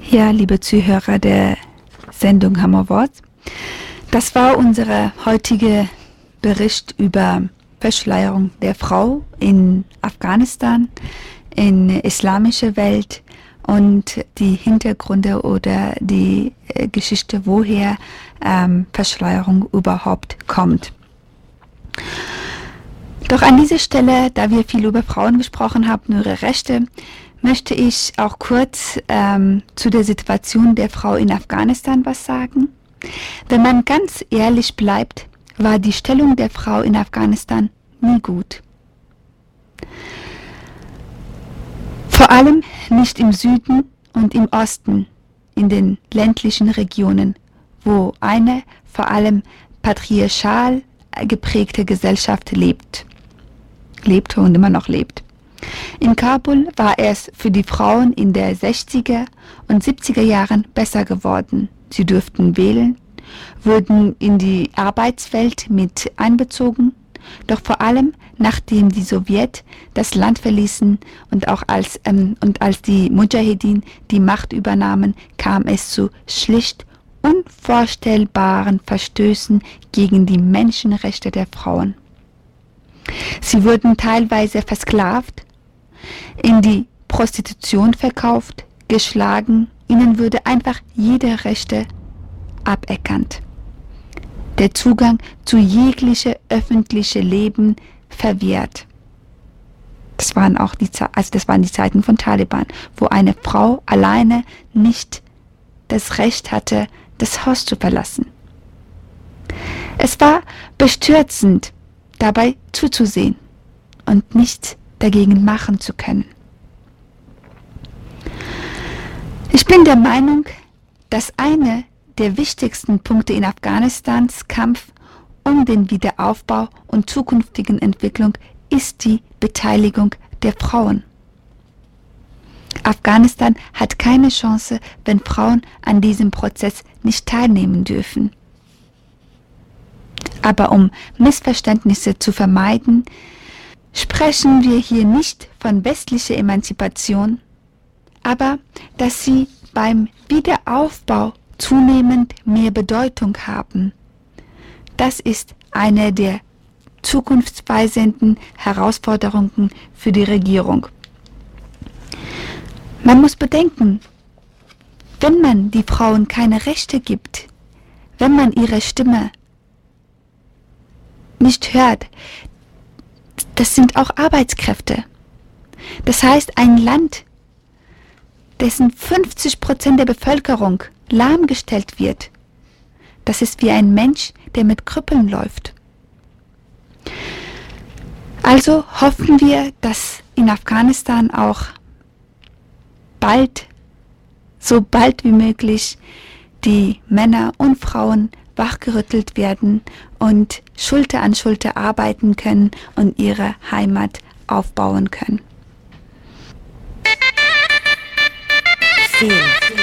Ja, liebe Zuhörer der Sendung Hammerwort, das war unser heutiger Bericht über Verschleierung der Frau in Afghanistan, in der islamischen Welt und die Hintergründe oder die Geschichte, woher Verschleierung überhaupt kommt. Doch an dieser Stelle, da wir viel über Frauen gesprochen haben, ihre Rechte, möchte ich auch kurz zu der Situation der Frau in Afghanistan was sagen. Wenn man ganz ehrlich bleibt, war die Stellung der Frau in Afghanistan nie gut. Vor allem nicht im Süden und im Osten, in den ländlichen Regionen, wo eine vor allem patriarchal geprägte Gesellschaft lebte und immer noch lebt. In Kabul war es für die Frauen in der 60er und 70er Jahren besser geworden. Sie durften wählen, wurden in die Arbeitswelt mit einbezogen, doch vor allem nachdem die Sowjet das Land verließen und als die Mujahedin die Macht übernahmen, kam es zu schlicht unvorstellbaren Verstößen gegen die Menschenrechte der Frauen. Sie wurden teilweise versklavt, in die Prostitution verkauft, geschlagen, ihnen wurde einfach jede Rechte aberkannt. Der Zugang zu jeglichem öffentlichen Leben verwehrt. Das waren die Zeiten von Taliban, wo eine Frau alleine nicht das Recht hatte, das Haus zu verlassen. Es war bestürzend, dabei zuzusehen und nichts dagegen machen zu können. Ich bin der Meinung, dass einer der wichtigsten Punkte in Afghanistans Kampf um den Wiederaufbau und zukünftigen Entwicklung ist die Beteiligung der Frauen. Afghanistan hat keine Chance, wenn Frauen an diesem Prozess nicht teilnehmen dürfen. Aber um Missverständnisse zu vermeiden, sprechen wir hier nicht von westlicher Emanzipation, aber dass sie beim Wiederaufbau zunehmend mehr Bedeutung haben. Das ist eine der zukunftsweisenden Herausforderungen für die Regierung. Man muss bedenken, wenn man die Frauen keine Rechte gibt, wenn man ihre Stimme nicht hört, das sind auch Arbeitskräfte. Das heißt, ein Land, dessen 50% der Bevölkerung lahmgestellt wird, das ist wie ein Mensch, der mit Krüppeln läuft. Also hoffen wir, dass in Afghanistan auch so bald wie möglich, die Männer und Frauen wachgerüttelt werden und Schulter an Schulter arbeiten können und ihre Heimat aufbauen können. Film.